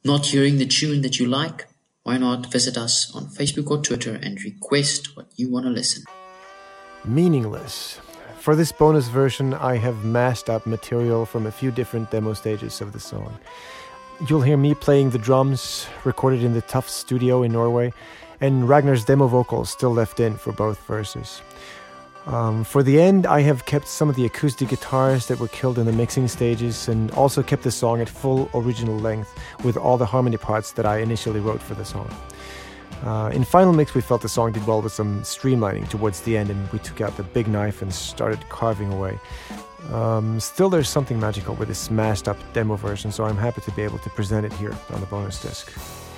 Not hearing the tune that you like? Why not visit us on Facebook or Twitter and request what you want to listen? Meaningless. For this bonus version, I have mashed up material from a few different demo stages of the song. You'll hear me playing the drums, recorded in the Tuff studio in Norway, and Ragnar's demo vocals still left in for both verses. For the end, I have kept some of the acoustic guitars that were killed in the mixing stages and also kept the song at full original length with all the harmony parts that I initially wrote for the song. In final mix, we felt the song did well with some streamlining towards the end, and we took out the big knife and started carving away. Still, there's something magical with this smashed up demo version, so I'm happy to be able to present it here on the bonus disc.